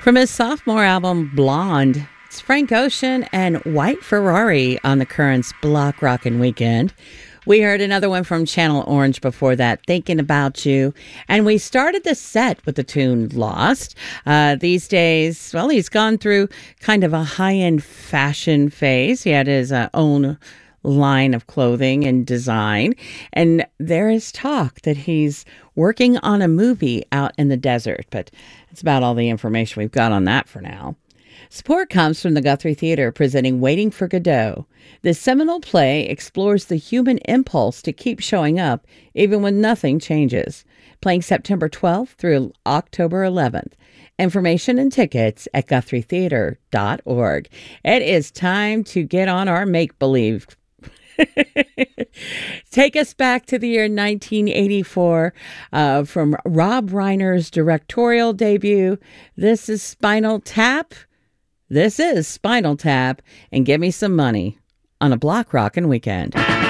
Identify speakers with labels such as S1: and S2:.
S1: From his sophomore album, Blonde, it's Frank Ocean and White Ferrari on the Currents Block Rockin' Weekend. We heard another one from Channel Orange before that, Thinking About You. And we started the set with the tune Lost. These days, well, he's gone through kind of a high-end fashion phase. He had his own line of clothing and design. And there is talk that he's working on a movie out in the desert. But that's about all the information we've got on that for now. Support comes from the Guthrie Theater presenting Waiting for Godot. This seminal play explores the human impulse to keep showing up even when nothing changes. Playing September 12th through October 11th. Information and tickets at GuthrieTheater.org. It is time to get on our make-believe. Take us back to the year 1984 from Rob Reiner's directorial debut. This is Spinal Tap. This is Spinal Tap, and Give Me Some Money on a Block Rockin' Weekend.